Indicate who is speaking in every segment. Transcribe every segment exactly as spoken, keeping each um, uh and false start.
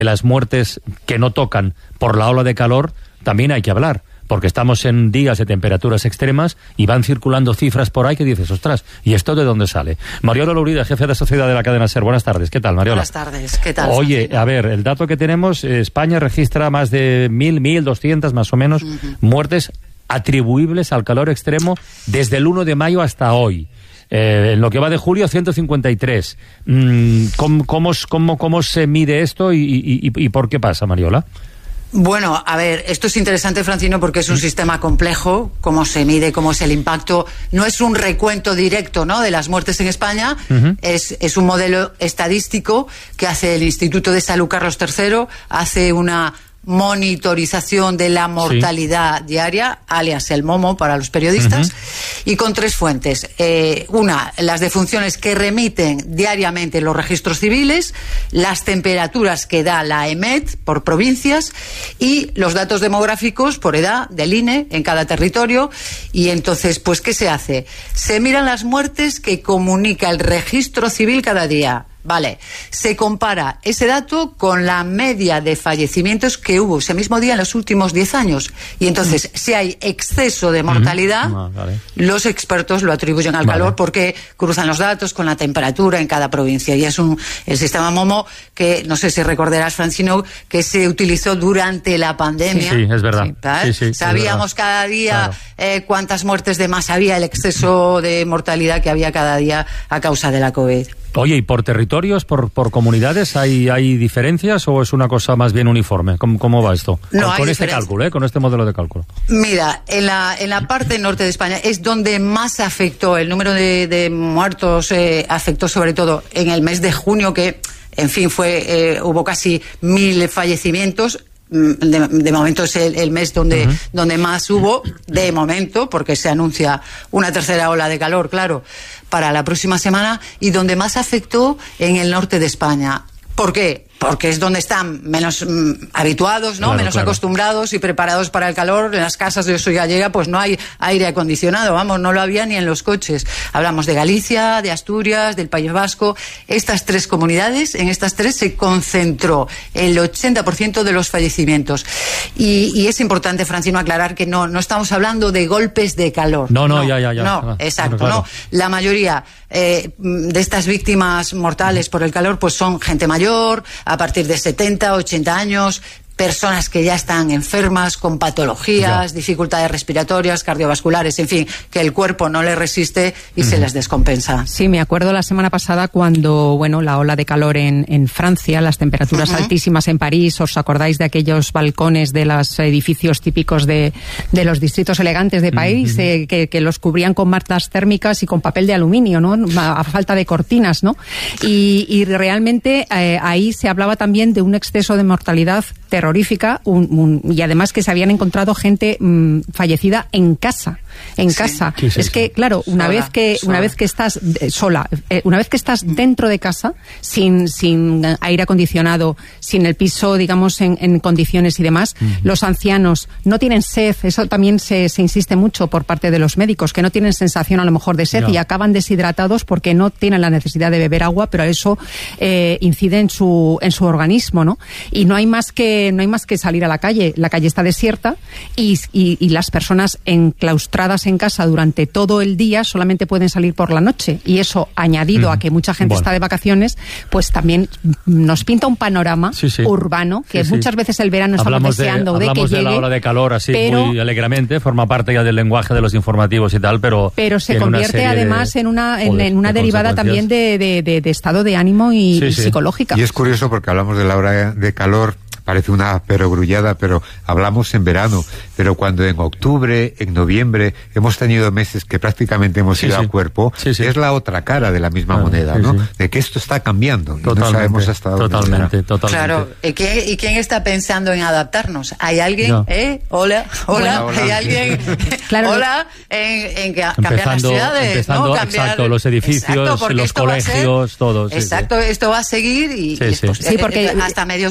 Speaker 1: las muertes que no tocan por la ola de calor, también hay que hablar, porque estamos en días de temperaturas extremas y van circulando cifras por ahí que dices, ostras, ¿y esto de dónde sale? Mariola Louride, jefe de sociedad de la cadena SER. Buenas tardes, ¿qué tal, Mariola?
Speaker 2: Buenas tardes, ¿qué tal?
Speaker 1: Oye, a ver, el dato que tenemos, España registra más de mil, mil doscientas más o menos uh-huh. muertes atribuibles al calor extremo desde el uno de mayo hasta hoy. Eh, en lo que va de julio, ciento cincuenta y tres. Mm, ¿cómo, cómo, cómo, ¿Cómo se mide esto y, y, y, y por qué pasa, Mariola?
Speaker 2: Bueno, a ver, esto es interesante, Francino, porque es un sistema complejo, cómo se mide, cómo es el impacto. No es un recuento directo, ¿no?, de las muertes en España, uh-huh. es, es un modelo estadístico que hace el Instituto de Salud Carlos tercero, hace una monitorización de la mortalidad sí. diaria, alias el MOMO para los periodistas, uh-huh. y con tres fuentes. Eh, una, las defunciones que remiten diariamente los registros civiles, las temperaturas que da la EMET por provincias y los datos demográficos por edad del I N E en cada territorio. Y entonces, pues, ¿qué se hace? Se miran las muertes que comunica el registro civil cada día. Vale, se compara ese dato con la media de fallecimientos que hubo ese mismo día en los últimos diez años. Y entonces, mm. si hay exceso de mortalidad, mm. ah, vale. los expertos lo atribuyen al vale. calor porque cruzan los datos con la temperatura en cada provincia. Y es un el sistema MOMO que, no sé si recordarás, Francino, que se utilizó durante la pandemia.
Speaker 1: Sí, sí es verdad.
Speaker 2: ¿Sí,
Speaker 1: sí, sí,
Speaker 2: Sabíamos
Speaker 1: es verdad.
Speaker 2: cada día
Speaker 1: claro.
Speaker 2: eh, cuántas muertes de más había, el exceso de mortalidad que había cada día a causa de la COVID.
Speaker 1: Oye, ¿y por territorios, por, por comunidades, hay, hay diferencias o es una cosa más bien uniforme? ¿Cómo, cómo va esto?
Speaker 2: No,
Speaker 1: con
Speaker 2: hay
Speaker 1: con este
Speaker 2: diferencia.
Speaker 1: cálculo, ¿eh? Con este modelo de cálculo.
Speaker 2: Mira, en la, en la parte norte de España es donde más afectó, el número de, de muertos eh, afectó sobre todo en el mes de junio, que, en fin, fue eh, hubo casi mil fallecimientos. De, de momento es el, el mes donde, uh-huh. donde más hubo, de momento, porque se anuncia una tercera ola de calor, claro, para la próxima semana, y donde más afectó en el norte de España. ¿Por qué? Porque es donde están menos mm, habituados, ¿no?
Speaker 1: Claro,
Speaker 2: menos
Speaker 1: claro.
Speaker 2: acostumbrados y preparados para el calor. En las casas de eso ya llega, pues no hay aire acondicionado, vamos, no lo había ni en los coches. Hablamos de Galicia, de Asturias, del País Vasco. Estas tres comunidades, en estas tres se concentró el ochenta por ciento de los fallecimientos. Y, y es importante, Francino, aclarar que no, no estamos hablando de golpes de calor.
Speaker 1: No, no, no ya, ya, ya.
Speaker 2: No,
Speaker 1: ah,
Speaker 2: exacto,
Speaker 1: claro.
Speaker 2: no. La mayoría eh, de estas víctimas mortales por el calor, pues son gente mayor, a partir de setenta, ochenta años, personas que ya están enfermas, con patologías, ya. dificultades respiratorias, cardiovasculares, en fin, que el cuerpo no les resiste y uh-huh. se les descompensa.
Speaker 3: Sí, me acuerdo la semana pasada cuando, bueno, la ola de calor en, en Francia, las temperaturas uh-huh. altísimas en París, ¿os acordáis de aquellos balcones de los edificios típicos de, de los distritos elegantes de París, uh-huh. eh, que, que los cubrían con mantas térmicas y con papel de aluminio, ¿no? A, a falta de cortinas, ¿no? Y, y realmente eh, ahí se hablaba también de un exceso de mortalidad terrorífica un, un, y además que se habían encontrado gente mmm, fallecida en casa en sí. casa
Speaker 1: sí, sí,
Speaker 3: es
Speaker 1: sí.
Speaker 3: que claro una sola, vez que sola. una vez que estás eh, sola eh, una vez que estás dentro de casa sin sin aire acondicionado, sin el piso digamos en, en condiciones y demás, uh-huh. los ancianos no tienen sed, eso también se, se insiste mucho por parte de los médicos, que no tienen sensación a lo mejor de sed no. y acaban deshidratados porque no tienen la necesidad de beber agua, pero eso eh, incide en su en su organismo, ¿no? Y no hay más que no hay más que salir a la calle, la calle está desierta y, y, y las personas enclaustradas en casa durante todo el día solamente pueden salir por la noche, y eso añadido mm. a que mucha gente bueno. está de vacaciones, pues también nos pinta un panorama sí, sí. urbano que sí, muchas sí. veces el verano estamos hablamos deseando de, de que llegue. Hablamos de la ola de calor así pero,
Speaker 1: muy alegremente, forma parte ya del lenguaje de los informativos y tal, pero
Speaker 3: pero se convierte además de, en una en, en una de derivada también de, de, de, de estado de ánimo y, sí, y sí. psicológica.
Speaker 4: Y es curioso porque hablamos de la hora de calor, parece una perogrullada, pero hablamos en verano, pero cuando en octubre, en noviembre hemos tenido meses que prácticamente hemos sí, ido sí. a cuerpo, sí, sí. es la otra cara de la misma claro, moneda, sí, ¿no? Sí. De que esto está cambiando y no sabemos hasta dónde
Speaker 1: totalmente, totalmente.
Speaker 2: Claro, ¿y quién, ¿y quién está pensando en adaptarnos? ¿Hay alguien? No. ¿Eh? Hola, hola, bueno, ¿hay hola. alguien? claro, hola, en, en que cambiar las ciudades,
Speaker 1: empezando,
Speaker 2: ¿no? Cambiar,
Speaker 1: exacto, los edificios, exacto, los colegios,
Speaker 2: ser,
Speaker 1: todos.
Speaker 2: Exacto,
Speaker 1: sí, sí.
Speaker 2: esto va a seguir y,
Speaker 1: sí,
Speaker 2: y
Speaker 1: sí.
Speaker 2: esto,
Speaker 3: sí, porque
Speaker 2: hasta medio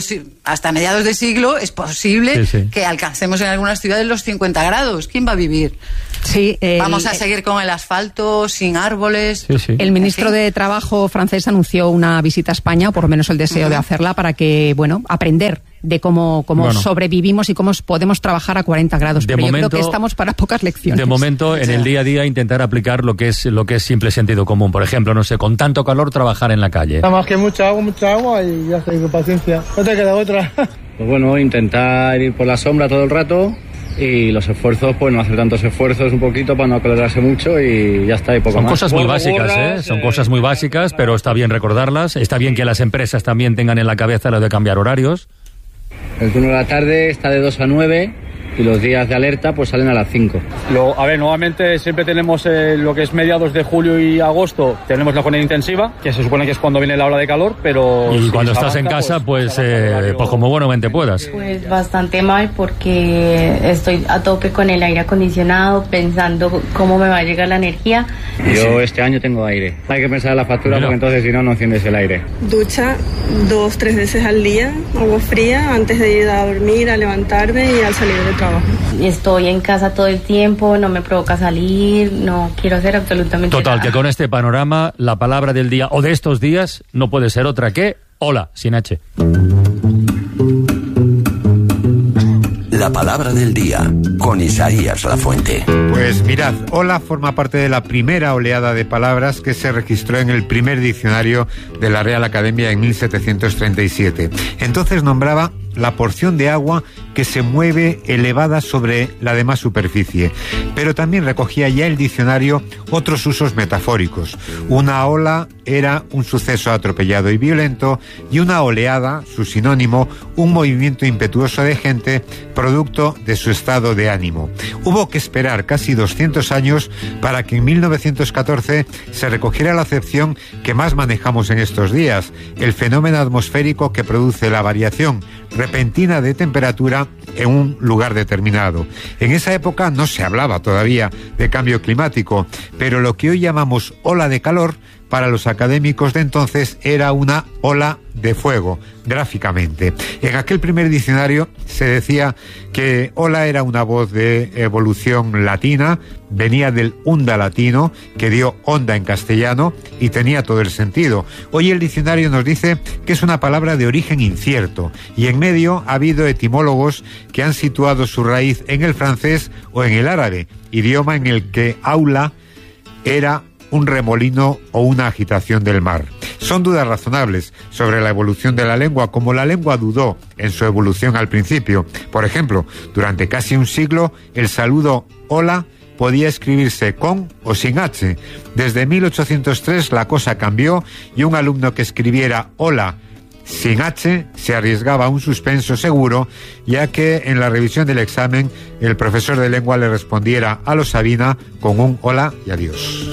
Speaker 2: hasta mediados de siglo es posible
Speaker 1: sí, sí.
Speaker 2: que alcancemos en algunas ciudades los cincuenta grados. ¿Quién va a vivir?
Speaker 3: Sí, el,
Speaker 2: Vamos a seguir con el asfalto, sin árboles.
Speaker 1: Sí, sí.
Speaker 3: El ministro de Trabajo francés anunció una visita a España, o por lo menos el deseo uh-huh. de hacerla, para que, bueno, aprender de cómo, cómo bueno. sobrevivimos y cómo podemos trabajar a cuarenta grados.
Speaker 1: De
Speaker 3: Pero
Speaker 1: momento,
Speaker 3: yo creo que estamos para pocas lecciones.
Speaker 1: De momento, en el día a día, intentar aplicar lo que es lo que es simple sentido común. Por ejemplo, no sé, con tanto calor, trabajar en la calle.
Speaker 5: Nada más que mucha agua, mucha agua y ya estoy con paciencia. No te queda otra.
Speaker 6: Pues bueno, intentar ir por la sombra todo el rato. Y los esfuerzos, pues no hacer tantos esfuerzos un poquito para no acalorarse mucho y ya está, y poco
Speaker 1: Son
Speaker 6: más.
Speaker 1: cosas muy
Speaker 6: Gorro,
Speaker 1: básicas,
Speaker 6: gorras,
Speaker 1: ¿eh? Son
Speaker 6: eh,
Speaker 1: cosas muy básicas, pero está bien recordarlas. Está bien que las empresas también tengan en la cabeza lo de cambiar horarios.
Speaker 6: El turno de la tarde está de dos a nueve y los días de alerta pues salen a las cinco.
Speaker 7: Lo, a ver, nuevamente siempre tenemos eh, lo que es mediados de julio y agosto, tenemos la jornada intensiva, que se supone que es cuando viene la hora de calor, pero...
Speaker 1: Y
Speaker 7: si
Speaker 1: cuando estás
Speaker 7: avanza,
Speaker 1: en casa, pues,
Speaker 7: pues,
Speaker 1: eh, pues como buenamente puedas.
Speaker 8: Pues bastante mal porque estoy a tope con el aire acondicionado, pensando cómo me va a llegar la energía.
Speaker 6: Yo este año tengo aire. Hay que pensar en la factura Mira. porque entonces si no, no enciendes el aire.
Speaker 9: Ducha dos, tres veces al día, agua fría, antes de ir a dormir, a levantarme y al salir del trabajo.
Speaker 8: Estoy en casa todo el tiempo, no me provoca salir, no quiero hacer absolutamente
Speaker 1: Total,
Speaker 8: nada.
Speaker 1: que con este panorama, la palabra del día o de estos días no puede ser otra que hola, sin H.
Speaker 10: La palabra del día, con Isaías Lafuente.
Speaker 4: Pues mirad, hola forma parte de la primera oleada de palabras que se registró en el primer diccionario de la Real Academia en mil setecientos treinta y siete. Entonces nombraba la porción de agua que se mueve elevada sobre la demás superficie, pero también recogía ya el diccionario otros usos metafóricos. Una ola era un suceso atropellado y violento, y una oleada, su sinónimo, un movimiento impetuoso de gente producto de su estado de ánimo. Hubo que esperar casi doscientos años para que en mil novecientos catorce se recogiera la acepción que más manejamos en estos días, el fenómeno atmosférico que produce la variación repentina de temperatura en un lugar determinado. En esa época no se hablaba todavía de cambio climático, pero lo que hoy llamamos ola de calor, para los académicos de entonces era una ola de fuego, gráficamente. En aquel primer diccionario se decía que ola era una voz de evolución latina, venía del unda latino, que dio onda en castellano, y tenía todo el sentido. Hoy el diccionario nos dice que es una palabra de origen incierto, y en medio ha habido etimólogos que han situado su raíz en el francés o en el árabe, idioma en el que aula era un remolino o una agitación del mar. Son dudas razonables sobre la evolución de la lengua, como la lengua dudó en su evolución al principio. Por ejemplo, durante casi un siglo, el saludo hola podía escribirse con o sin H. Desde mil ochocientos tres la cosa cambió y un alumno que escribiera hola sin H se arriesgaba a un suspenso seguro, ya que en la revisión del examen el profesor de lengua le respondiera a lo Sabina con un hola y adiós.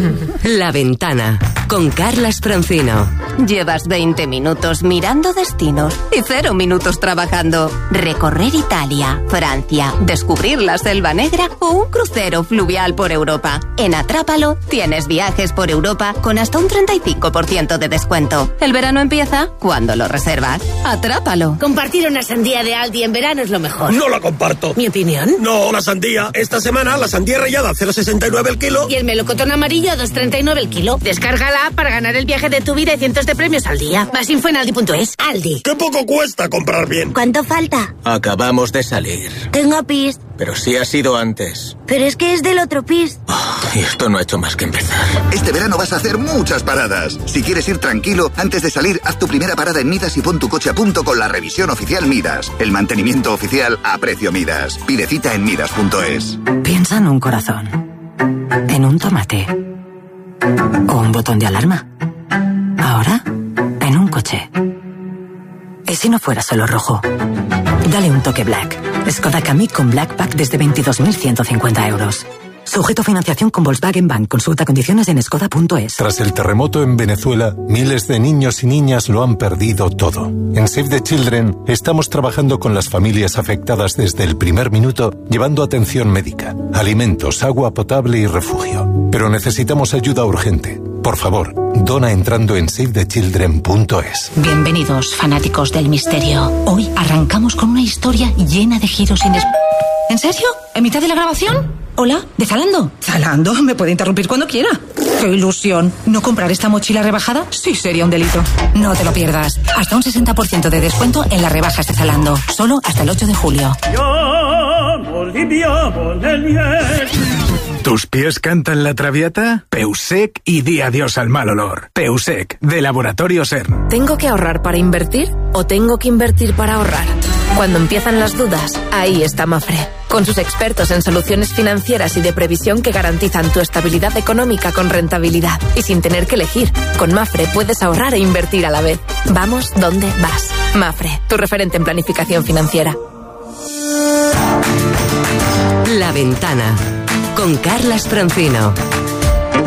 Speaker 11: La Ventana, con Carlas Francino.
Speaker 12: Llevas veinte minutos mirando destinos y cero minutos trabajando. Recorrer Italia, Francia, descubrir la Selva Negra o un crucero fluvial por Europa. En Atrápalo tienes viajes por Europa con hasta un treinta y cinco por ciento de descuento. El verano empieza cuando lo reservas. Atrápalo.
Speaker 13: Compartir una sandía de Aldi en verano es lo mejor.
Speaker 14: No la comparto.
Speaker 13: ¿Mi opinión?
Speaker 14: No, la sandía. Esta semana la sandía rallada a cero coma sesenta y nueve el kilo.
Speaker 13: Y el melocotón amarillo a dos coma treinta y nueve el kilo. Descárgala para ganar el viaje de tu vida y cientos de premios al día. Más info en aldi punto es. Aldi.
Speaker 14: ¡Qué poco cuesta comprar bien!
Speaker 15: ¿Cuánto falta?
Speaker 16: Acabamos de salir.
Speaker 15: Tengo pis.
Speaker 16: Pero sí ha sido antes.
Speaker 15: Pero es que es del otro pis.
Speaker 16: Oh, y esto no ha hecho más que empezar.
Speaker 17: Este verano vas a hacer muchas paradas. Si quieres ir tranquilo, antes de salir, haz tu primera parada en Midas y pon tu coche a punto con la revisión oficial Midas. El mantenimiento oficial a precio Midas. Pide cita en midas punto es.
Speaker 18: Piensa en un corazón, en un tomate o un botón de alarma. Ahora, en un coche. ¿Y si no fuera solo rojo? Dale un toque Black. Skoda Kamiq con Black Pack desde veintidós mil ciento cincuenta euros. Sujeto a financiación con Volkswagen Bank. Consulta condiciones en skoda punto es.
Speaker 19: Tras el terremoto en Venezuela, miles de niños y niñas lo han perdido todo. En Save the Children estamos trabajando con las familias afectadas desde el primer minuto, llevando atención médica, alimentos, agua potable y refugio. Pero necesitamos ayuda urgente. Por favor, dona entrando en save the children punto es.
Speaker 20: Bienvenidos, fanáticos del misterio. Hoy arrancamos con una historia llena de giros inesperados. ¿En serio? ¿En mitad de la grabación? Hola, ¿de Zalando? Zalando, me puede interrumpir cuando quiera. ¡Qué ilusión! ¿No comprar esta mochila rebajada? Sí, sería un delito. No te lo pierdas. Hasta un sesenta por ciento de descuento en las rebajas de Zalando. Solo hasta el ocho de julio.
Speaker 21: ¿Tus pies cantan la traviata? Peusec y di adiós al mal olor. Peusec, de Laboratorio S E R N.
Speaker 22: ¿Tengo que ahorrar para invertir o tengo que invertir para ahorrar? Cuando empiezan las dudas, ahí está Mafre. Con sus expertos en soluciones financieras y de previsión que garantizan tu estabilidad económica con rentabilidad y sin tener que elegir. Con Mafre puedes ahorrar e invertir a la vez. Vamos donde vas. Mafre, tu referente en planificación financiera.
Speaker 11: La Ventana con Carlas Francino.